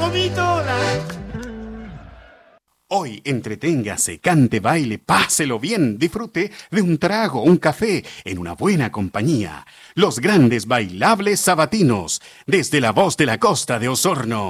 comí toda. Hoy entreténgase, cante, baile, páselo bien, disfrute de un trago, un café, en una buena compañía. Los grandes bailables sabatinos, desde la voz de la costa de Osorno.